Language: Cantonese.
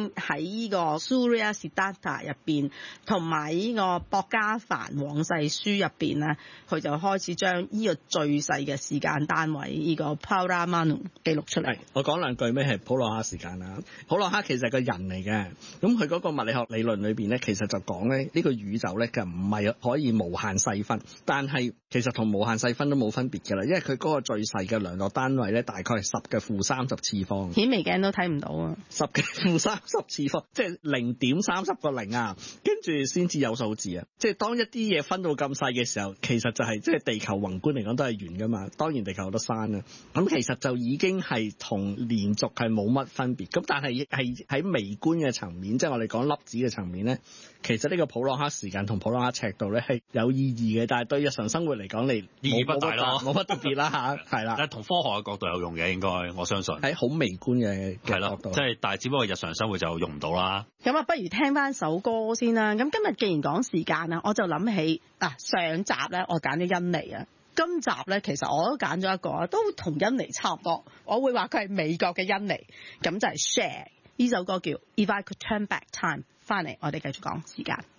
經喺呢個 Surya Siddhartha 入邊，同埋呢個薄伽梵往世書入邊咧，佢就開始將呢個最細嘅時間單位呢個 Paramanu 記錄出嚟。 我講兩句咩係普洛克時間啦。普洛克其實係個人嚟嘅，咁佢嗰個物理學理論裏邊咧，其實就講咧呢個宇宙咧，就唔係可以無限細分，但係其實同無限細分都冇分別㗎啦，因為佢嗰個最細嘅量度單位咧，大概係10嘅負30次方。 顯微鏡都睇唔到啊！10 嘅負30次方，即係0.30個零啊，跟住先至有數字啊！即係當一啲嘢分到咁細嘅時候，其實就係即係地球宏觀嚟講都係圓㗎嘛。當然地球好多山啦，咁其實就已經係同連續係冇乜分別。咁但係喺微觀嘅層面，即係我哋講粒子嘅層面咧，其實呢個普洛克時間同普洛克尺度咧係有意義嘅，但係對日常生活嚟講，你意義不大咯， 冇乜特別啦嚇，係啦。 但係同科學嘅角度有用嘅，應該我相信喺好微觀嘅角度， 即係但係只不過日常生活就用唔到啦。 咁啊，不如聽翻首歌先啦。咁今日既然講時間啊，我就諗起上集咧，我揀咗印尼啊。今集咧，其實我都揀咗一個都同印尼差唔多，我會話佢係美國嘅印尼，咁就係 Cher 呢首歌叫 If I Could Turn Back Time。翻嚟我哋繼續講時間。